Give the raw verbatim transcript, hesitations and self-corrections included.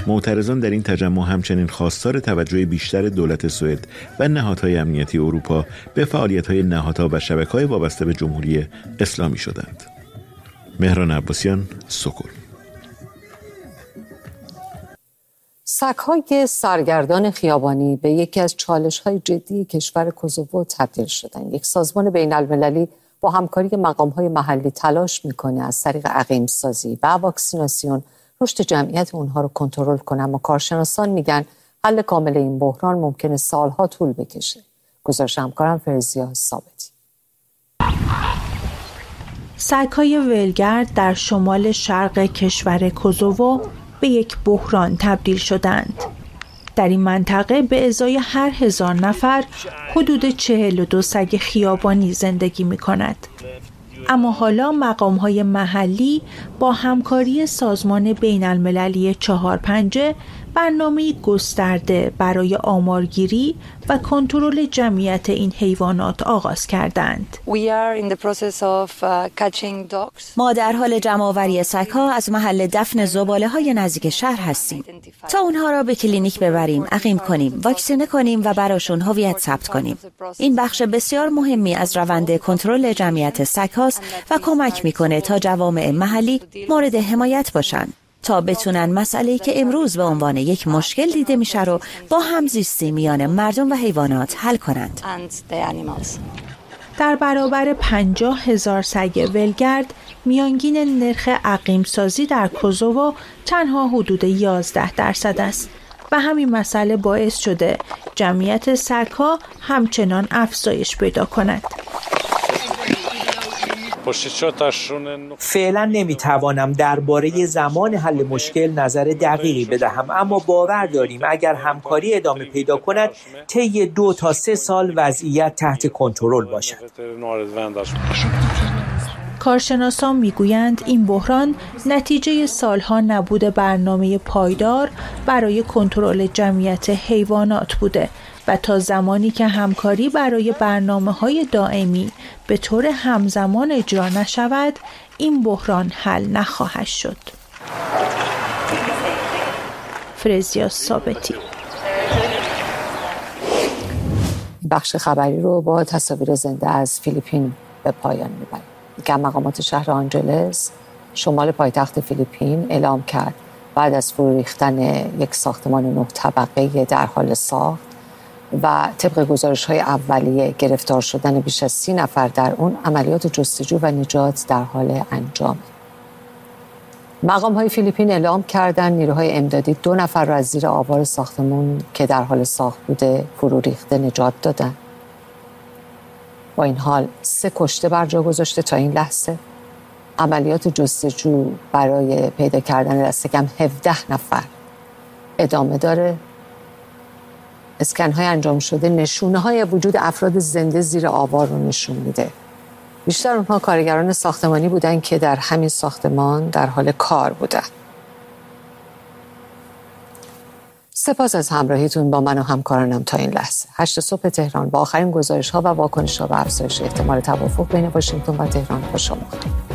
معترضان در این تجمع همچنین خواستار توجه بیشتر دولت سوئد و نهادهای امنیتی اروپا به فعالیت‌های نهادها و شبکه‌های وابسته به جمهوری اسلامی شدند. مهران عباسیان، سکون. سگ‌های سرگردان خیابانی به یکی از چالش‌های جدی کشور کوزوو تبدیل شدند. یک سازمان بین‌المللی با همکاری مقام‌های محلی تلاش می‌کنه از طریق عقیم‌سازی و واکسیناسیون رشد جمعیت اونها رو کنترل کنه، اما کارشناسان میگن حل کامل این بحران ممکنه سالها طول بکشه. گزارش همکارم فرزیا ثابتی. سگ‌های ولگرد در شمال شرق کشور کوزوو به یک بحران تبدیل شدند. در این منطقه به ازای هر هزار نفر حدود چهل و دو سگ خیابانی زندگی می کند. اما حالا مقام‌های محلی با همکاری سازمان بین‌المللی چهار پنجه برنامه گسترده برای آمارگیری و کنترل جمعیت این حیوانات آغاز کردند. ما در حال جمع‌آوری سگ‌ها از محل دفن زباله‌های نزدیک شهر هستیم تا اونها را به کلینیک ببریم، عقیم کنیم، واکسینه کنیم و براشون هویت ثبت کنیم. این بخش بسیار مهمی از روند کنترل جمعیت سگ‌هاست و کمک می‌کنه تا جوامع محلی مورد حمایت باشند تا بتونن مسئله‌ای که امروز به عنوان یک مشکل دیده میشه رو با همزیستی میان مردم و حیوانات حل کنند. در برابر پنجاه هزار سگ ولگرد، میانگین نرخ عقیم سازی در کوزوو تنها حدود یازده درصد است و همین مسئله باعث شده جمعیت سگ‌ها همچنان افزایش پیدا کند. فعلا نمیتوانم درباره زمان حل مشکل نظر دقیقی بدهم، اما باور داریم اگر همکاری ادامه پیدا کند طی دو تا سه سال وضعیت تحت کنترل باشد. کارشناسان میگویند این بحران نتیجه سالها نبود برنامه پایدار برای کنترل جمعیت حیوانات بوده و تا زمانی که همکاری برای برنامه‌های دائمی به طور همزمان اجرا نشود، این بحران حل نخواهد شد. فرزیا ثابتی. بخش خبری رو با تصاویر زنده از فیلیپین به پایان می‌بریم. که مقامات شهر آنجلس شمال پایتخت فیلیپین اعلام کرد بعد از فرو ریختن یک ساختمان نه طبقه در حال ساخت و طبق گزارش‌های اولیه گرفتار شدن بیش از سی نفر در اون، عملیات جستجو و نجات در حال انجام. مقام‌های فیلیپین اعلام کردن نیروهای امدادی دو نفر را از زیر آوار ساختمان که در حال ساخت بوده فرو ریخته نجات دادن. با این حال سه کشته بر جا گذاشته تا این لحظه. عملیات جستجو برای پیدا کردن دست کم هفده نفر ادامه داره. اسکن‌های انجام شده نشونه‌های وجود افراد زنده زیر آوار رو نشون میده. بیشتر اونها کارگران ساختمانی بودن که در همین ساختمان در حال کار بودن. سپاس از همراهیتون با من و همکارانم تا این لحظه. هشت صبح تهران با آخرین گزارش‌ها و واکنش‌ها به افزایش احتمال توافق بین واشنگتن و تهران با شما.